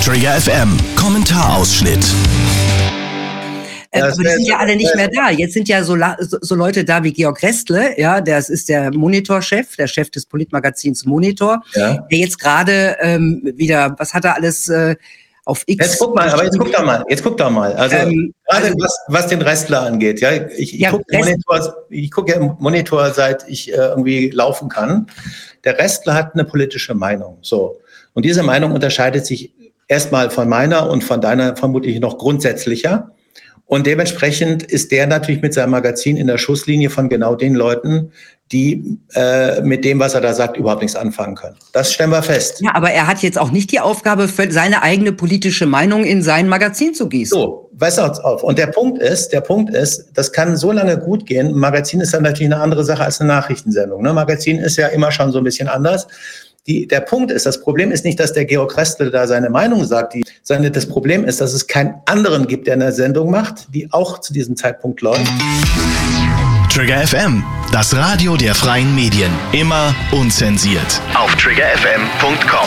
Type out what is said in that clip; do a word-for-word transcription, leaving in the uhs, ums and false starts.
Trigger F M, Kommentarausschnitt. Äh, aber die sind ja alle nicht mehr da. Jetzt sind ja so, so, so Leute da wie Georg Restle, ja, das ist der Monitor-Chef, der Chef des Politmagazins Monitor, ja. Der jetzt gerade ähm, wieder, was hat er alles äh, auf X... Jetzt guck mal, aber jetzt guck doch mal, jetzt guck doch mal. Also ähm, gerade also, was, was den Restler angeht, ja, ich, ich ja, gucke Monitor, ich guck ja Monitor, seit ich äh, irgendwie laufen kann. Der Restler hat eine politische Meinung, so. Und diese Meinung unterscheidet sich erstmal von meiner und von deiner vermutlich noch grundsätzlicher. Und dementsprechend ist der natürlich mit seinem Magazin in der Schusslinie von genau den Leuten, die äh, mit dem, was er da sagt, überhaupt nichts anfangen können. Das stellen wir fest. Ja, aber er hat jetzt auch nicht die Aufgabe, für seine eigene politische Meinung in sein Magazin zu gießen. So, weißt du, auf. Und der Punkt ist, der Punkt ist, das kann so lange gut gehen. Ein Magazin ist dann natürlich eine andere Sache als eine Nachrichtensendung. Ne? Magazin ist ja immer schon so ein bisschen anders. Die, der Punkt ist, das Problem ist nicht, dass der Georg Restle da seine Meinung sagt. Die, seine, das Problem ist, dass es keinen anderen gibt, der eine Sendung macht, die auch zu diesem Zeitpunkt läuft. Trigger F M, das Radio der freien Medien. Immer unzensiert. Auf trigger f m punkt com.